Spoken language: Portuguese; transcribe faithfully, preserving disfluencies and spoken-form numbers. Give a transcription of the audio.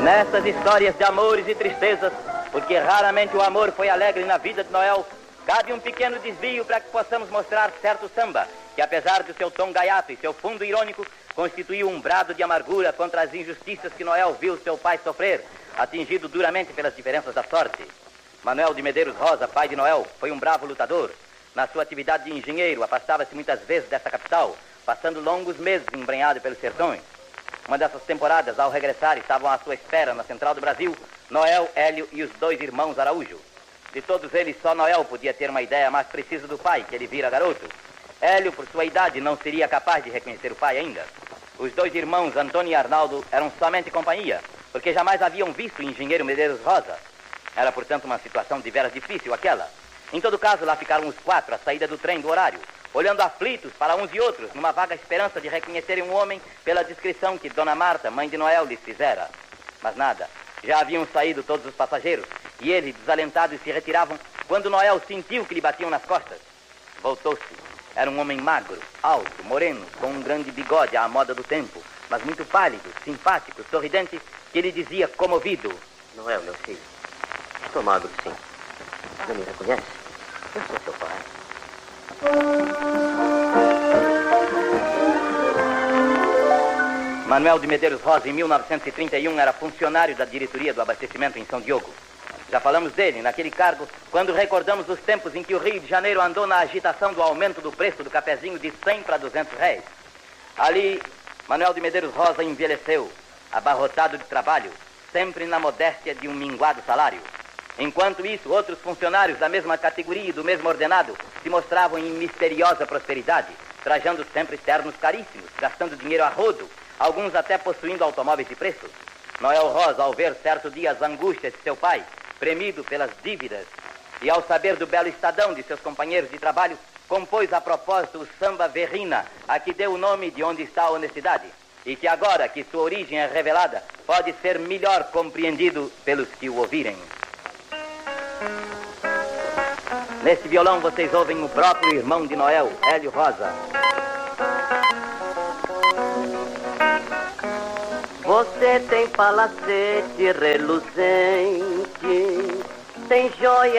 Nessas histórias de amores e tristezas, porque raramente o amor foi alegre na vida de Noel, cabe um pequeno desvio para que possamos mostrar certo samba, que apesar do seu tom gaiato e seu fundo irônico, constituiu um brado de amargura contra as injustiças que Noel viu seu pai sofrer, atingido duramente pelas diferenças da sorte. Manuel de Medeiros Rosa, pai de Noel, foi um bravo lutador. Na sua atividade de engenheiro, afastava-se muitas vezes dessa capital, passando longos meses embrenhado pelos sertões. Uma dessas temporadas, ao regressar, estavam à sua espera na central do Brasil, Noel, Hélio e os dois irmãos Araújo. De todos eles, só Noel podia ter uma ideia mais precisa do pai, que ele vira garoto. Hélio, por sua idade, não seria capaz de reconhecer o pai ainda. Os dois irmãos, Antônio e Arnaldo, eram somente companhia, porque jamais haviam visto o engenheiro Medeiros Rosa. Era, portanto, uma situação de veras difícil aquela. Em todo caso, lá ficaram os quatro à saída do trem do horário, olhando aflitos para uns e outros, numa vaga esperança de reconhecerem um homem pela descrição que Dona Marta, mãe de Noel, lhes fizera. Mas nada. Já haviam saído todos os passageiros, e eles, desalentados, se retiravam quando Noel sentiu que lhe batiam nas costas. Voltou-se. Era um homem magro, alto, moreno, com um grande bigode à moda do tempo, mas muito pálido, simpático, sorridente, que lhe dizia comovido: Noel, meu filho, estou magro, sim. Não me reconhece? Eu sou seu pai. Manuel de Medeiros Rosa, em mil novecentos e trinta e um, era funcionário da diretoria do abastecimento em São Diogo. Já falamos dele, naquele cargo, quando recordamos os tempos em que o Rio de Janeiro andou na agitação do aumento do preço do cafezinho de cem para duzentos réis. Ali, Manuel de Medeiros Rosa envelheceu, abarrotado de trabalho, sempre na modéstia de um minguado salário. Enquanto isso, outros funcionários da mesma categoria e do mesmo ordenado se mostravam em misteriosa prosperidade, trajando sempre ternos caríssimos, gastando dinheiro a rodo, alguns até possuindo automóveis de preço. Noel Rosa, ao ver certo dia as angústias de seu pai, premido pelas dívidas, e ao saber do belo estadão de seus companheiros de trabalho, compôs a propósito o samba Verrina, a que deu o nome de Onde Está a Honestidade, e que agora que sua origem é revelada, pode ser melhor compreendido pelos que o ouvirem. Neste violão vocês ouvem o próprio irmão de Noel, Hélio Rosa. Você tem palacete reluzente, tem joia